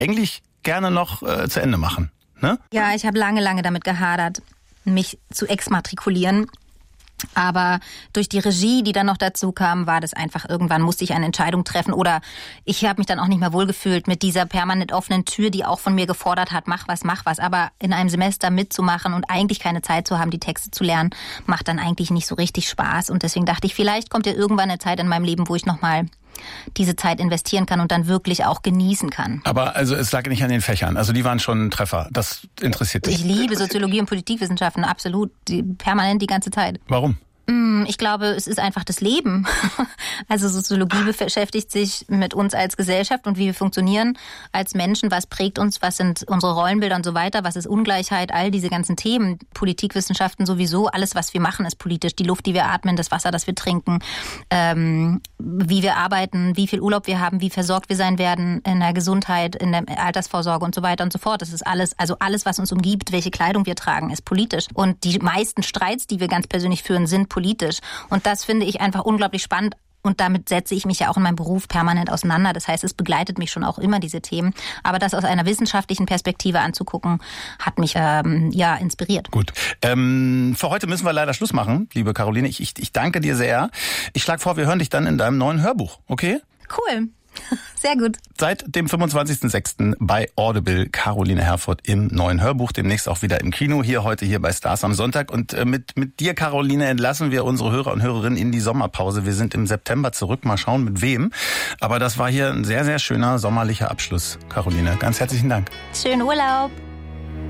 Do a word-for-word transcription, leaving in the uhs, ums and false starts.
eigentlich gerne noch äh, zu Ende machen, ne? Ja, ich habe lange, lange damit gehadert, mich zu exmatrikulieren. Aber durch die Regie, die dann noch dazu kam, war das einfach, irgendwann musste ich eine Entscheidung treffen. Oder ich habe mich dann auch nicht mehr wohlgefühlt mit dieser permanent offenen Tür, die auch von mir gefordert hat, mach was, mach was. Aber in einem Semester mitzumachen und eigentlich keine Zeit zu haben, die Texte zu lernen, macht dann eigentlich nicht so richtig Spaß. Und deswegen dachte ich, vielleicht kommt ja irgendwann eine Zeit in meinem Leben, wo ich nochmal diese Zeit investieren kann und dann wirklich auch genießen kann. Aber also es lag nicht an den Fächern, also die waren schon ein Treffer, das interessiert dich. Ich liebe Soziologie und Politikwissenschaften, absolut, die, permanent die ganze Zeit. Warum? Ich glaube, es ist einfach das Leben. Also Soziologie beschäftigt sich mit uns als Gesellschaft und wie wir funktionieren als Menschen. Was prägt uns? Was sind unsere Rollenbilder und so weiter? Was ist Ungleichheit? All diese ganzen Themen. Politikwissenschaften sowieso. Alles, was wir machen, ist politisch. Die Luft, die wir atmen, das Wasser, das wir trinken, ähm, wie wir arbeiten, wie viel Urlaub wir haben, wie versorgt wir sein werden in der Gesundheit, in der Altersvorsorge und so weiter und so fort. Das ist alles, also alles, was uns umgibt, welche Kleidung wir tragen, ist politisch. Und die meisten Streits, die wir ganz persönlich führen, sind politisch. Politisch. Und das finde ich einfach unglaublich spannend. Und damit setze ich mich ja auch in meinem Beruf permanent auseinander. Das heißt, es begleitet mich schon auch immer, diese Themen. Aber das aus einer wissenschaftlichen Perspektive anzugucken, hat mich ähm, ja inspiriert. Gut. Ähm, für heute müssen wir leider Schluss machen, liebe Caroline. Ich, ich, ich danke dir sehr. Ich schlage vor, wir hören dich dann in deinem neuen Hörbuch, okay? Cool. Sehr gut. Seit dem fünfundzwanzigsten sechsten bei Audible Caroline Herfurth im neuen Hörbuch, demnächst auch wieder im Kino, hier heute hier bei Stars am Sonntag. Und äh, mit mit dir, Caroline, entlassen wir unsere Hörer und Hörerinnen in die Sommerpause. Wir sind im September zurück, mal schauen mit wem. Aber das war hier ein sehr, sehr schöner sommerlicher Abschluss, Caroline. Ganz herzlichen Dank. Schönen Urlaub.